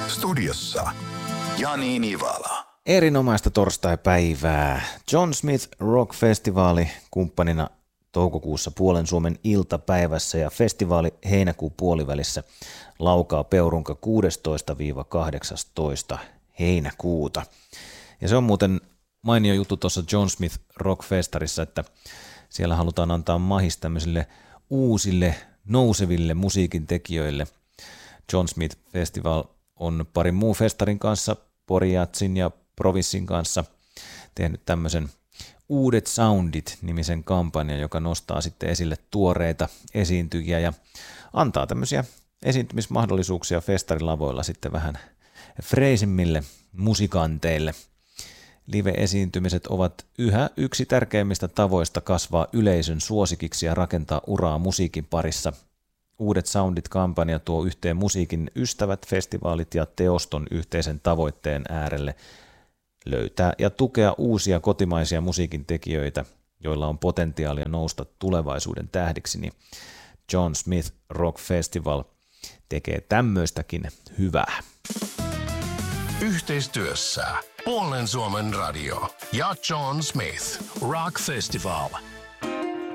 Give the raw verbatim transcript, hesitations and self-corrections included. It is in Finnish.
Studiossa Jani Nivala. Erinomaista torstaipäivää. John Smith Rock Festivaali kumppanina toukokuussa Puolen Suomen iltapäivässä ja festivaali heinäkuun puolivälissä laukaa Peurunka kuudestoista kahdeksastoista heinäkuuta. Ja se on muuten mainio juttu tuossa John Smith Rock Festarissa, että siellä halutaan antaa mahis tämmöisille uusille nouseville musiikin tekijöille. John Smith Festival on parin muun festarin kanssa, Porijatsin ja Provissin kanssa tehnyt tämmöisen Uudet Soundit-nimisen kampanjan, joka nostaa sitten esille tuoreita esiintyjiä ja antaa tämmöisiä esiintymismahdollisuuksia festarilavoilla sitten vähän freisimmille musikanteille. Live-esiintymiset ovat yhä yksi tärkeimmistä tavoista kasvaa yleisön suosikiksi ja rakentaa uraa musiikin parissa. Uudet Soundit-kampanja tuo yhteen musiikin ystävät, festivaalit ja teoston yhteisen tavoitteen äärelle löytää ja tukea uusia kotimaisia musiikin tekijöitä, joilla on potentiaalia nousta tulevaisuuden tähdiksi, niin John Smith Rock Festival tekee tämmöistäkin hyvää. Yhteistyössä Puolen Suomen radio ja John Smith Rock Festival.